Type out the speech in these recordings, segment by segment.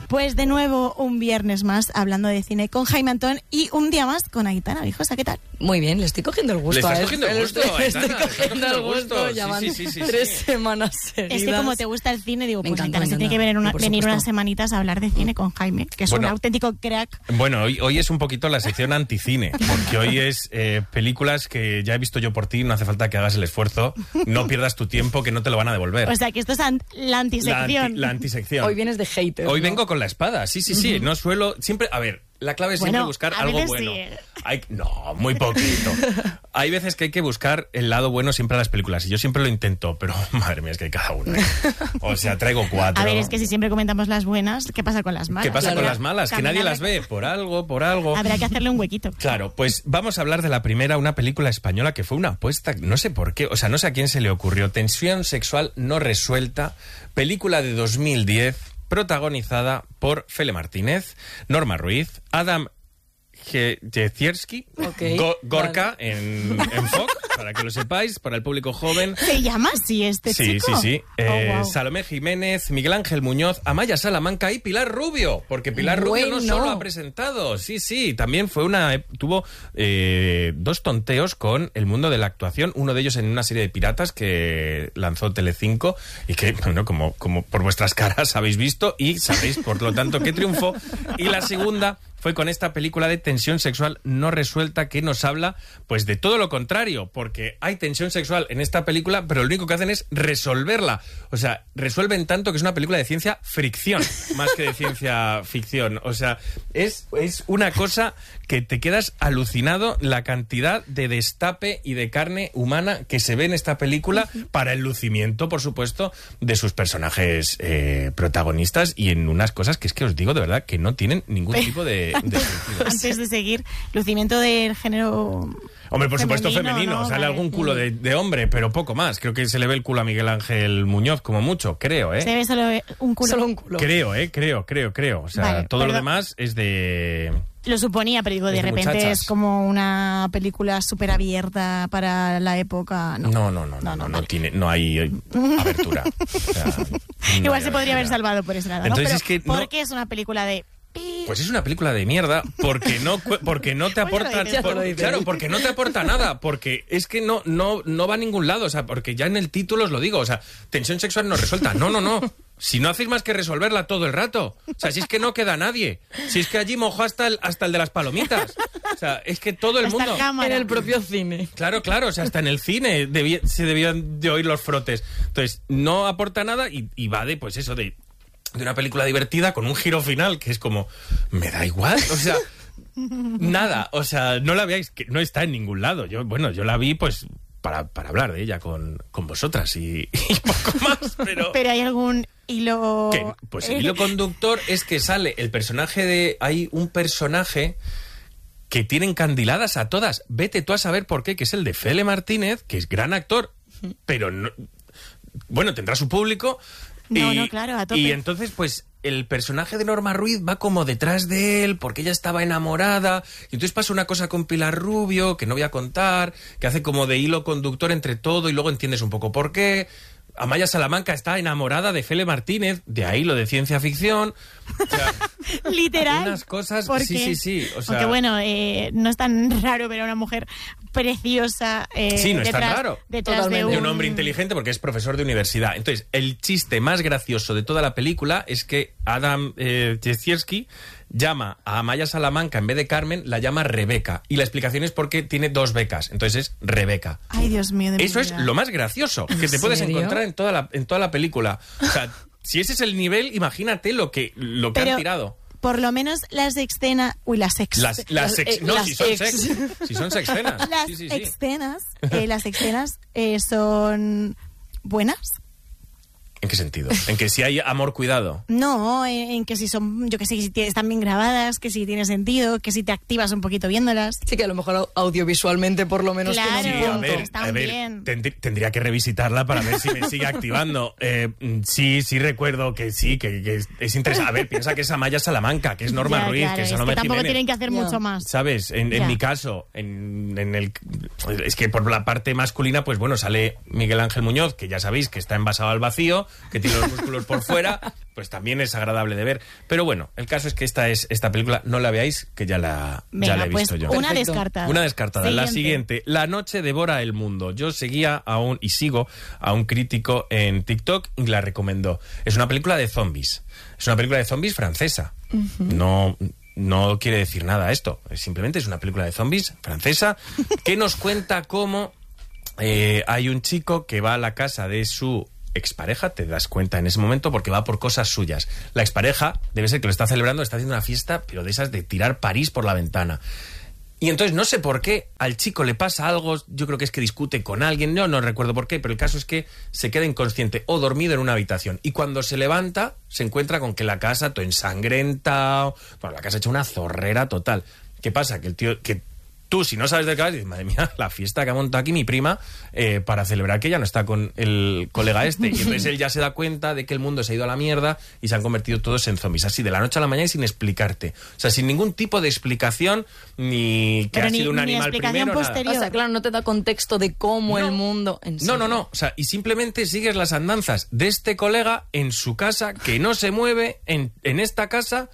Pues de nuevo un viernes más hablando de cine con Jaime Antón y un día más con Aitana Vijosa. ¿Qué tal? Muy bien, le estoy cogiendo el gusto. ¿Le estás cogiendo el gusto, Le estoy Aitana? cogiendo el gusto. Ya van Sí. 3 semanas seguidas. Es que como te gusta el cine, digo, Me pues encanta, Aitana se tiene que venir unas semanitas a hablar de cine con Jaime, que es un auténtico crack. Bueno, hoy es un poquito la sección anticine, porque hoy es películas que ya he visto yo por ti, no hace falta que hagas el esfuerzo, no pierdas tu tiempo, que no te lo van a devolver. O sea, que esto es la antisección. La antisección. Hoy vienes de hater. Hoy vengo con la espada, sí. No suelo... Siempre... A ver, la clave es siempre buscar algo bueno. Sí. No, muy poquito. Hay veces que hay que buscar el lado bueno siempre a las películas, y yo siempre lo intento, pero madre mía, es que hay cada una. O sea, traigo 4. A ver, es que si siempre comentamos las buenas, ¿qué pasa con las malas? ¿Qué pasa con las malas? Que nadie las ve, por algo. Habrá que hacerle un huequito. Claro, pues vamos a hablar de la primera, una película española que fue una apuesta, no sé por qué, o sea, no sé a quién se le ocurrió. Tensión sexual no resuelta, película de 2010, protagonizada por Fele Martínez, Norma Ruiz, Adam Jezierski, Gorka en Fox, para que lo sepáis, para el público joven. ¿Se llama así este chico? Sí. Wow. Salomé Jiménez, Miguel Ángel Muñoz, Amaya Salamanca y Pilar Rubio, porque Pilar Rubio no solo ha presentado, sí, también tuvo 2 tonteos con el mundo de la actuación, uno de ellos en una serie de piratas que lanzó Telecinco y que, bueno, como por vuestras caras habéis visto y sabéis, por lo tanto, que triunfó. Y la segunda fue con esta película de tensión sexual no resuelta, que nos habla pues de todo lo contrario, porque hay tensión sexual en esta película, pero lo único que hacen es resolverla. O sea, resuelven tanto que es una película de ciencia fricción, más que de ciencia ficción. O sea, es una cosa que te quedas alucinado, la cantidad de destape y de carne humana que se ve en esta película, para el lucimiento, por supuesto, de sus personajes protagonistas, y en unas cosas que es que os digo de verdad que no tienen ningún tipo de antes de seguir, lucimiento del género... Hombre, por supuesto femenino, ¿no? Sale algún culo de hombre, pero poco más. Creo que se le ve el culo a Miguel Ángel Muñoz como mucho, creo, ¿eh? Se ve solo un culo. Solo un culo. Creo. O sea, vale, todo lo demás es de... Lo suponía, pero digo, de repente muchachas. Es como una película súper abierta para la época. No hay abertura. O sea, igual se podría haber salvado por ese lado. Entonces, ¿no? es que ¿por qué es una película de...? Pues es una película de mierda porque no te aporta porque no te aporta nada, porque es que no va a ningún lado, o sea, porque ya en el título os lo digo, o sea, tensión sexual no resuelta. No. Si no hacéis más que resolverla todo el rato. O sea, si es que no queda nadie. Si es que allí mojó hasta el de las palomitas. O sea, es que todo el mundo... En el propio cine. Claro, o sea, hasta en el cine se debían de oír los frotes. Entonces, no aporta nada y va de, pues eso, de una película divertida con un giro final que es como, me da igual, o sea, nada, o sea, no la veáis, que no está en ningún lado. Yo la vi pues para hablar de ella con vosotras y poco más, pero hay algún hilo... Pues el hilo conductor es que sale el personaje hay un personaje que tiene encandiladas a todas, vete tú a saber por qué, que es el de Fele Martínez, que es gran actor, pero no, bueno, tendrá su público. Claro, a tope. Y entonces, pues, el personaje de Norma Ruiz va como detrás de él, porque ella estaba enamorada, y entonces pasa una cosa con Pilar Rubio, que no voy a contar, que hace como de hilo conductor entre todo, y luego entiendes un poco por qué. Amaya Salamanca está enamorada de Fele Martínez, de ahí lo de ciencia ficción. O sea, literal. Unas cosas, sí. O sea, porque bueno, no es tan raro ver a una mujer preciosa sí, no es tan raro. Detrás de un hombre inteligente, porque es profesor de universidad. Entonces, el chiste más gracioso de toda la película es que Adam Jezierski llama a Amaya Salamanca, en vez de Carmen, la llama Rebeca. Y la explicación es porque tiene 2 becas. Entonces es Rebeca. Ay, Dios mío. Eso es lo más gracioso que te puedes encontrar en toda la película. O sea, si ese es el nivel, imagínate lo que han tirado. Por lo menos las escenas... Uy, las ex... Si son sexcenas. Las escenas son buenas. ¿En qué sentido? ¿En que si hay amor, cuidado? No, en que si son, yo que sé, que si están bien grabadas, que si tiene sentido, que si te activas un poquito viéndolas. Sí, que a lo mejor audiovisualmente por lo menos... Claro, tiene un punto. Están bien. Tendría que revisitarla para ver si me sigue activando. Sí recuerdo que sí, que es interesante. A ver, piensa que es Amaya Salamanca, que es Norma Ruiz, claro, que es Salomé Jiménez. Tampoco tienen que hacer mucho más. ¿Sabes? En mi caso, es que por la parte masculina, pues bueno, sale Miguel Ángel Muñoz, que ya sabéis que está envasado al vacío, que tiene los músculos por fuera, pues también es agradable de ver. Pero bueno, el caso es que esta película no la veáis, que ya la he visto yo. Una descartada. Una descartada. La siguiente, La noche devora el mundo. Yo seguía y sigo a un crítico en TikTok y la recomendó. Es una película de zombies. Es una película de zombies francesa. No quiere decir nada esto. Simplemente es una película de zombies francesa que nos cuenta cómo hay un chico que va a la casa de su expareja, te das cuenta en ese momento porque va por cosas suyas. La expareja debe ser que lo está celebrando, está haciendo una fiesta, pero de esas de tirar París por la ventana. Y entonces no sé por qué al chico le pasa algo, yo creo que es que discute con alguien, no recuerdo por qué, pero el caso es que se queda inconsciente o dormido en una habitación. Y cuando se levanta, se encuentra con que la casa todo ensangrenta, bueno, la casa hecha una zorrera total. ¿Qué pasa? Que el tío, que tú, si no sabes de qué vas, dices, madre mía, la fiesta que ha montado aquí mi prima para celebrar que ella no está con el colega este. Y entonces él ya se da cuenta de que el mundo se ha ido a la mierda y se han convertido todos en zombies. Así, de la noche a la mañana y sin explicarte. O sea, sin ningún tipo de explicación, ni que ha sido un animal primero, posterior. O sea, claro, no te da contexto de cómo el mundo... No. O sea, y simplemente sigues las andanzas de este colega en su casa, que no se mueve en esta casa,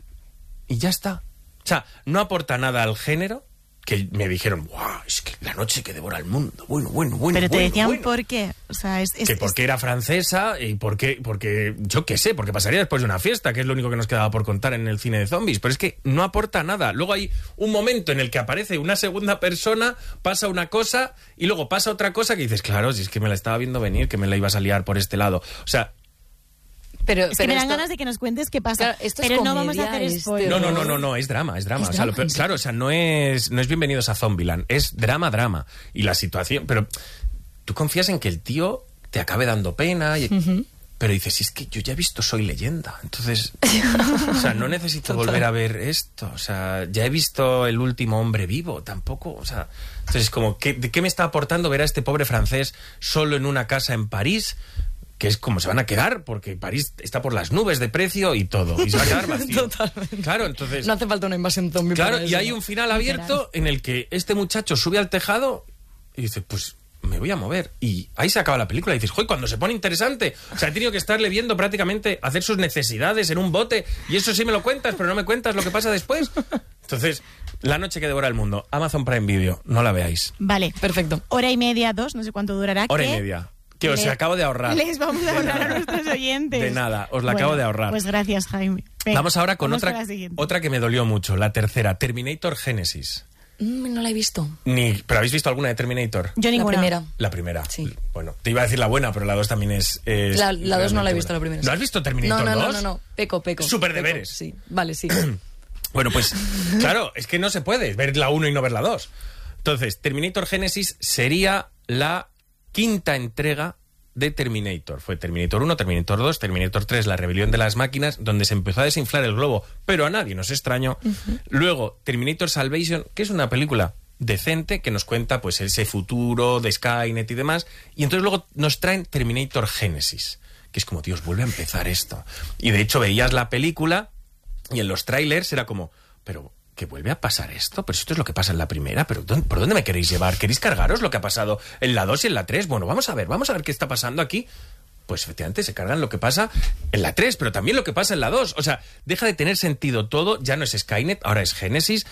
y ya está. O sea, no aporta nada al género, que me dijeron, ¡guau! Es que la noche que devora el mundo. Bueno. Pero te decían por qué. O sea, porque era francesa y porque yo qué sé, porque pasaría después de una fiesta, que es lo único que nos quedaba por contar en el cine de zombies. Pero es que no aporta nada. Luego hay un momento en el que aparece una segunda persona, pasa una cosa y luego pasa otra cosa que dices, claro, si es que me la estaba viendo venir, que me la ibas a liar por este lado. O sea... Pero me dan ganas de que nos cuentes qué pasa. Claro, pero no vamos a hacer spoiler. No, es drama. O sea, claro, o sea, no es Bienvenidos a Zombieland, es drama. Y la situación, pero tú confías en que el tío te acabe dando pena, pero dices, es que yo ya he visto Soy Leyenda, entonces, o sea, no necesito volver a ver esto, o sea, ya he visto El último hombre vivo, tampoco, o sea, entonces como, ¿de qué me está aportando ver a este pobre francés solo en una casa en París? Que es como se van a quedar, porque París está por las nubes de precio y todo, y se va a quedar vacío. Totalmente. Claro, entonces... No hace falta una invasión zombie. Claro, y hay un final abierto en el que este muchacho sube al tejado y dice, pues me voy a mover. Y ahí se acaba la película. Y dices, ¡joder! Cuando se pone interesante. O sea, he tenido que estarle viendo prácticamente hacer sus necesidades en un bote. Y eso sí me lo cuentas, pero no me cuentas lo que pasa después. Entonces, La noche que devora el mundo. Amazon Prime Video. No la veáis. Vale. Perfecto. 1:30, 2, no sé cuánto durará. Hora y media. Que os acabo de ahorrar. Les vamos a ahorrar a nuestros oyentes. De nada, os la acabo de ahorrar. Pues gracias, Jaime. Venga, vamos ahora con otra que me dolió mucho. La tercera, Terminator Genesis. No la he visto. ¿Pero habéis visto alguna de Terminator? Yo ninguna. La primera. Sí. Bueno, te iba a decir la buena, pero la 2 también es la 2 no la he visto, la primera. ¿No has visto Terminator 2? No. Peco. Súper deberes. Sí, vale, sí. Bueno, pues claro, es que no se puede ver la 1 y no ver la 2. Entonces, Terminator Genesis sería la quinta entrega de Terminator. Fue Terminator 1, Terminator 2, Terminator 3, La rebelión de las máquinas, donde se empezó a desinflar el globo, pero a nadie nos extrañó. Luego, Terminator Salvation, que es una película decente que nos cuenta pues ese futuro de Skynet y demás, y entonces luego nos traen Terminator Genesis, que es como, Dios, vuelve a empezar esto. Y de hecho veías la película y en los trailers era como, pero ¿que vuelve a pasar esto? Pero esto es lo que pasa en la primera, pero ¿por dónde me queréis llevar? ¿Queréis cargaros lo que ha pasado en la 2 y en la 3? Bueno, vamos a ver qué está pasando aquí. Pues efectivamente se cargan lo que pasa en la 3, pero también lo que pasa en la 2. O sea, deja de tener sentido todo, ya no es Skynet, ahora es Genesis.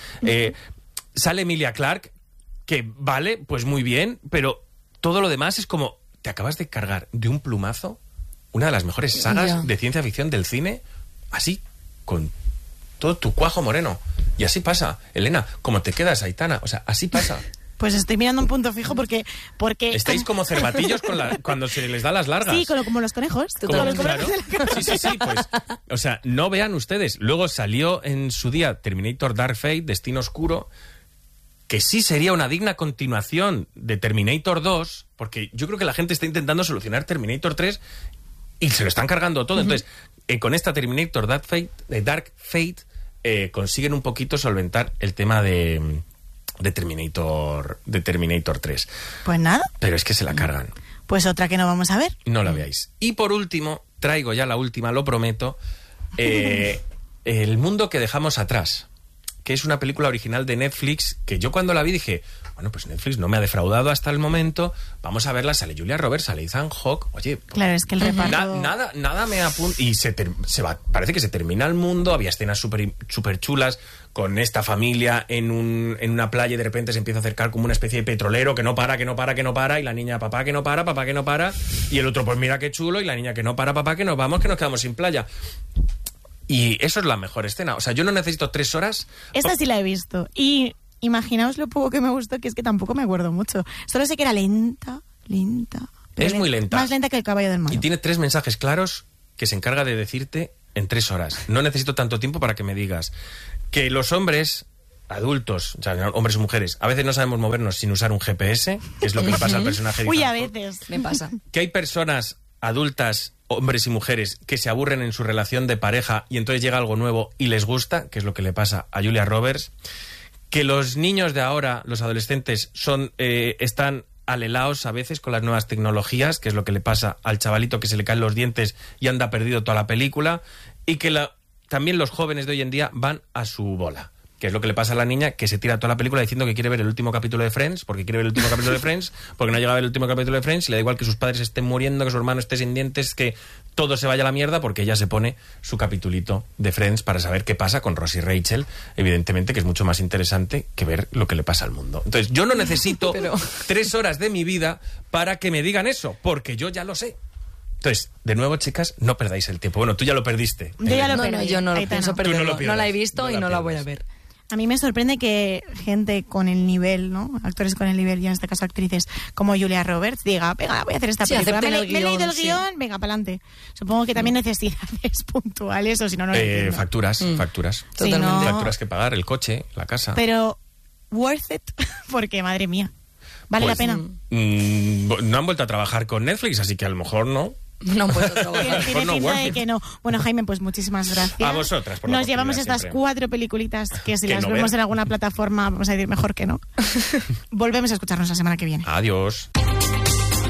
Sale Emilia Clarke, que vale, pues muy bien, pero todo lo demás es como, te acabas de cargar de un plumazo una de las mejores sagas de ciencia ficción del cine, así, con todo tu cuajo moreno. Y así pasa, Elena, como te quedas, Aitana, o sea, así pasa. Pues estoy mirando un punto fijo porque estáis como cervatillos cuando se les da las largas. Sí, como los conejos. Claro. Sí, pues, o sea, no vean ustedes. Luego salió en su día Terminator Dark Fate, Destino Oscuro, que sí sería una digna continuación de Terminator 2, porque yo creo que la gente está intentando solucionar Terminator 3 y se lo están cargando todo. Entonces, con esta Terminator Dark Fate consiguen un poquito solventar el tema de Terminator 3. Pues nada. Pero es que se la cargan. Pues otra que no vamos a ver. No la veáis. Y por último, traigo ya la última, lo prometo, El mundo que dejamos atrás, que es una película original de Netflix, que yo cuando la vi dije, Bueno, pues Netflix no me ha defraudado hasta el momento. Vamos a verla, sale Julia Roberts, sale Ethan Hawke. Oye, claro, es que el reparto... nada me apunta. Y parece que se termina el mundo. Había escenas súper chulas con esta familia en una playa y de repente se empieza a acercar como una especie de petrolero que no para, y la niña, papá que no para, y el otro, pues mira qué chulo, y la niña que no para, papá que nos vamos, que nos quedamos sin playa. Y eso es la mejor escena. O sea, yo no necesito 3 horas. Esta sí la he visto. Y imaginaos lo poco que me gustó, que es que tampoco me acuerdo mucho. Solo sé que era lenta. Es muy lenta. Más lenta que el caballo del mar. Y tiene 3 mensajes claros que se encarga de decirte en 3 horas. No necesito tanto tiempo para que me digas que los hombres adultos, o sea, hombres y mujeres, a veces no sabemos movernos sin usar un GPS, que es lo que le pasa al personaje de Uy, Ethan a Hawke. veces. Me pasa. Que hay personas adultas, hombres y mujeres, que se aburren en su relación de pareja y entonces llega algo nuevo y les gusta, que es lo que le pasa a Julia Roberts. Que los niños de ahora, los adolescentes, están alelaos a veces con las nuevas tecnologías, que es lo que le pasa al chavalito que se le caen los dientes y anda perdido toda la película, y que también los jóvenes de hoy en día van a su bola, que es lo que le pasa a la niña que se tira toda la película diciendo que quiere ver el último capítulo de Friends, porque quiere ver el último capítulo de Friends, porque no ha llegado a ver el último capítulo de Friends, y le da igual que sus padres estén muriendo, que su hermano esté sin dientes, que todo se vaya a la mierda, porque ella se pone su capitulito de Friends para saber qué pasa con Ross y Rachel, evidentemente, que es mucho más interesante que ver lo que le pasa al mundo. Entonces, yo no necesito 3 horas de mi vida para que me digan eso, porque yo ya lo sé. Entonces, de nuevo, chicas, no perdáis el tiempo. Bueno, tú ya lo perdiste. Yo ya lo perdí. No, yo no lo pienso perderlo. No la he visto y no la voy a ver. A mí me sorprende que gente con el nivel, ¿no? Actores con el nivel, y en este caso actrices como Julia Roberts, diga, venga, voy a hacer esta película. Me he leído el guión, venga, para adelante. Supongo que también necesidades puntuales, o si no, no lo entiendo. Facturas. Totalmente. No... Facturas que pagar, el coche, la casa. Pero, worth it, porque, madre mía, ¿vale la pena? No han vuelto a trabajar con Netflix, así que a lo mejor no. No puedo trabajar. Tiene pinta de que no. Bueno, Jaime, pues muchísimas gracias. A vosotras por la Nos llevamos estas siempre. 4 peliculitas que si Que las no vemos ver. en alguna plataforma, vamos a decir mejor que no. Volvemos a escucharnos la semana que viene. Adiós.